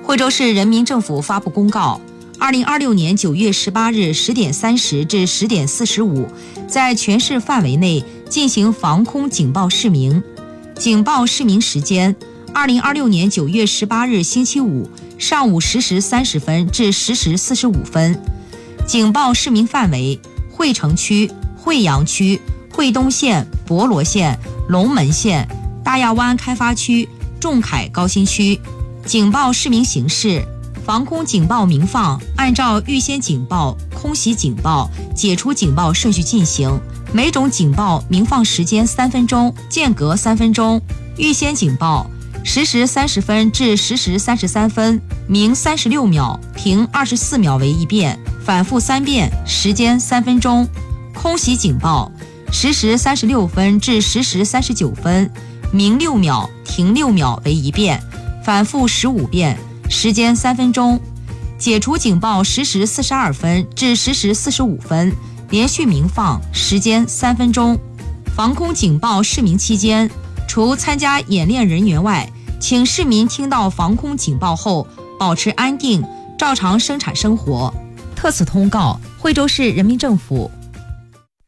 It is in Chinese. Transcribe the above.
惠州市人民政府发布公告，2026年9月18日10点30至10点45，在全市范围内进行防空警报示明。警报示明时间：2026年9月18日星期五上午10时30分至10时45分。警报示明范围：惠城区、惠阳区、惠东县、博罗县、龙门县、大亚湾开发区、仲恺高新区。警报示明形式：防空警报鸣放按照预先警报、空袭警报、解除警报顺序进行，每种警报鸣放时间3分钟，间隔3分钟。预先警报10时30分至10时33分，鸣36秒，停24秒为一遍，反复3遍，时间3分钟。空袭警报10时36分至10时39分，鸣6秒，停6秒为一遍，反复15遍，时间3分钟。解除警报10时42分至10时45分，连续鸣放，时间3分钟。防空警报示明期间，除参加演练人员外，请市民听到防空警报后保持安定，照常生产生活。特此通告，惠州市人民政府